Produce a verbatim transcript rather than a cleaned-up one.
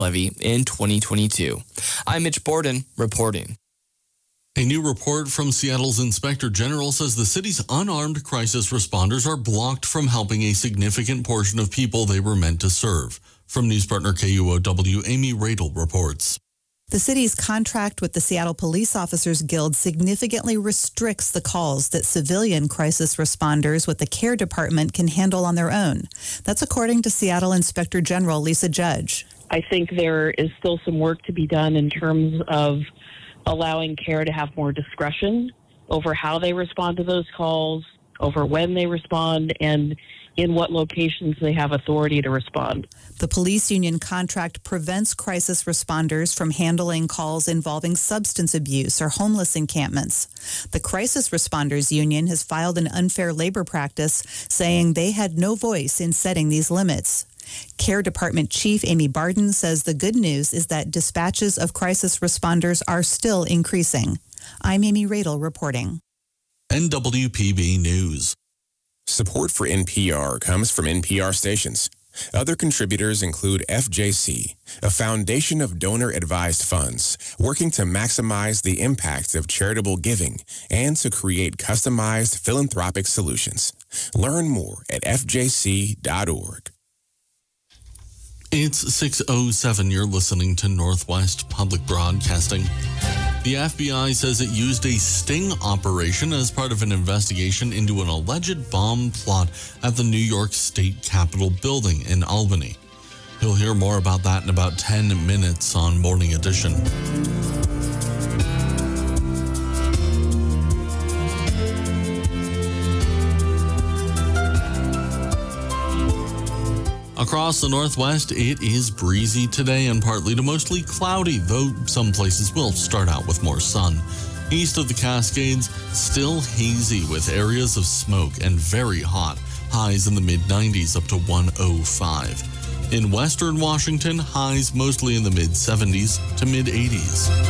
levy in twenty twenty-two. I'm Mitch Borden reporting. A new report from Seattle's Inspector General says the city's unarmed crisis responders are blocked from helping a significant portion of people they were meant to serve. From news partner K U O W, Amy Radel reports. The city's contract with the Seattle Police Officers Guild significantly restricts the calls that civilian crisis responders with the care department can handle on their own. That's according to Seattle Inspector General Lisa Judge. I think there is still some work to be done in terms of allowing care to have more discretion over how they respond to those calls, over when they respond, and in what locations they have authority to respond. The police union contract prevents crisis responders from handling calls involving substance abuse or homeless encampments. The Crisis Responders Union has filed an unfair labor practice, saying they had no voice in setting these limits. Care Department Chief Amy Barden says the good news is that dispatches of crisis responders are still increasing. I'm Amy Radel reporting. N W P B News. Support for N P R comes from N P R stations. Other contributors include F J C, a foundation of donor-advised funds working to maximize the impact of charitable giving and to create customized philanthropic solutions. Learn more at F J C dot org. It's six oh seven. You're listening to Northwest Public Broadcasting. The F B I says it used a sting operation as part of an investigation into an alleged bomb plot at the New York State Capitol building in Albany. You'll hear more about that in about ten minutes on Morning Edition. Across the Northwest, it is breezy today and partly to mostly cloudy, though some places will start out with more sun. East of the Cascades, still hazy with areas of smoke and very hot, highs in the mid nineties up to one oh five. In western Washington, highs mostly in the mid seventies to mid eighties.